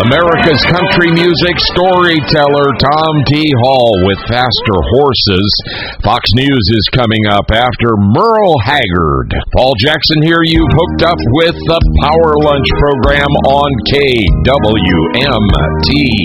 America's country music storyteller Tom T. Hall with Faster Horses. Fox News is coming up after Merle Haggard. Paul Jackson here. You've hooked up with the Power Lunch program on KWMT.